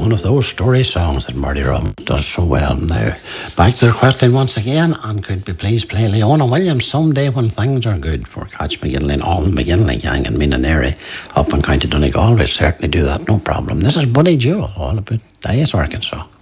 one of those story songs that Murray Robbins does so well. Now, back to the question once again, and could we please play Leona Williams, Someday When Things Are Good, for Catch McGinley and all the McGinley gang in Meenanary up in County Donegal. We'll certainly do that, no problem. This is Buddy Jewell, all about Dyess, Arkansas.